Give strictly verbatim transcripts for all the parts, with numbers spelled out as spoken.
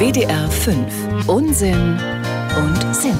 W D R fünf. Unsinn und Sinn.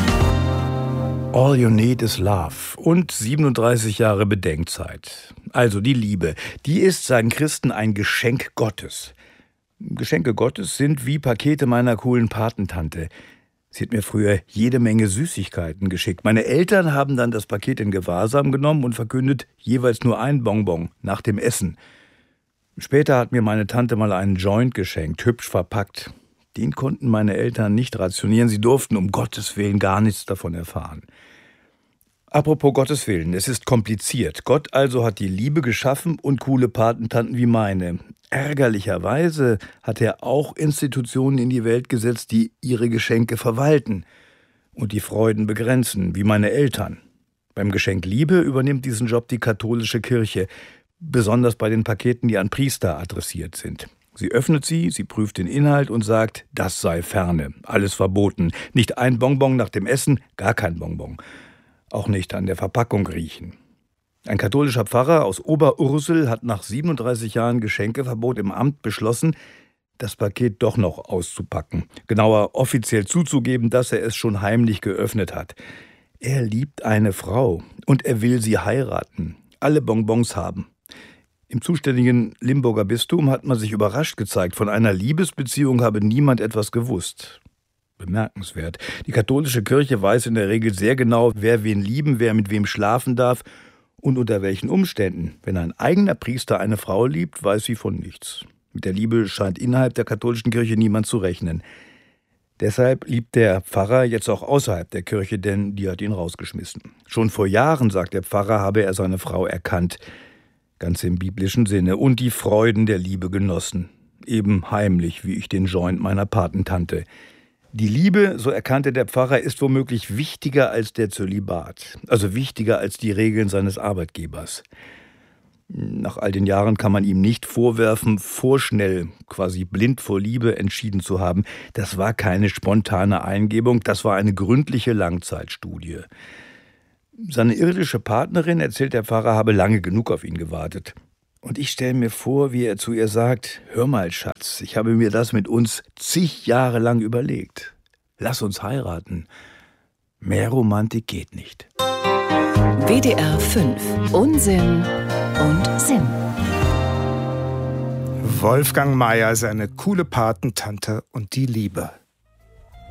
All you need is love und siebenunddreißig Jahre Bedenkzeit. Also die Liebe, die ist seinen Christen ein Geschenk Gottes. Geschenke Gottes sind wie Pakete meiner coolen Patentante. Sie hat mir früher jede Menge Süßigkeiten geschickt. Meine Eltern haben dann das Paket in Gewahrsam genommen und verkündet jeweils nur ein Bonbon nach dem Essen. Später hat mir meine Tante mal einen Joint geschenkt, hübsch verpackt. Den konnten meine Eltern nicht rationieren. Sie durften um Gottes Willen gar nichts davon erfahren. Apropos Gottes Willen, es ist kompliziert. Gott also hat die Liebe geschaffen und coole Patentanten wie meine. Ärgerlicherweise hat er auch Institutionen in die Welt gesetzt, die ihre Geschenke verwalten und die Freuden begrenzen, wie meine Eltern. Beim Geschenk Liebe übernimmt diesen Job die katholische Kirche, besonders bei den Paketen, die an Priester adressiert sind. Sie öffnet sie, sie prüft den Inhalt und sagt, das sei ferne, alles verboten. Nicht ein Bonbon nach dem Essen, gar kein Bonbon. Auch nicht an der Verpackung riechen. Ein katholischer Pfarrer aus Oberursel hat nach siebenunddreißig Jahren Geschenkeverbot im Amt beschlossen, das Paket doch noch auszupacken. Genauer offiziell zuzugeben, dass er es schon heimlich geöffnet hat. Er liebt eine Frau und er will sie heiraten. Alle Bonbons haben. Im zuständigen Limburger Bistum hat man sich überrascht gezeigt. Von einer Liebesbeziehung habe niemand etwas gewusst. Bemerkenswert. Die katholische Kirche weiß in der Regel sehr genau, wer wen lieben, wer mit wem schlafen darf und unter welchen Umständen. Wenn ein eigener Priester eine Frau liebt, weiß sie von nichts. Mit der Liebe scheint innerhalb der katholischen Kirche niemand zu rechnen. Deshalb liebt der Pfarrer jetzt auch außerhalb der Kirche, denn die hat ihn rausgeschmissen. Schon vor Jahren, sagt der Pfarrer, habe er seine Frau erkannt, ganz im biblischen Sinne, und die Freuden der Liebe genossen. Eben heimlich, wie ich den Joint meiner Patentante. Die Liebe, so erkannte der Pfarrer, ist womöglich wichtiger als der Zölibat, also wichtiger als die Regeln seines Arbeitgebers. Nach all den Jahren kann man ihm nicht vorwerfen, vorschnell, quasi blind vor Liebe entschieden zu haben. Das war keine spontane Eingebung, das war eine gründliche Langzeitstudie. Seine irdische Partnerin, erzählt der Pfarrer, habe lange genug auf ihn gewartet. Und ich stelle mir vor, wie er zu ihr sagt, hör mal, Schatz, ich habe mir das mit uns zig Jahre lang überlegt. Lass uns heiraten. Mehr Romantik geht nicht. W D R fünf. Unsinn und Sinn. Wolfgang Meier, seine coole Patentante und die Liebe.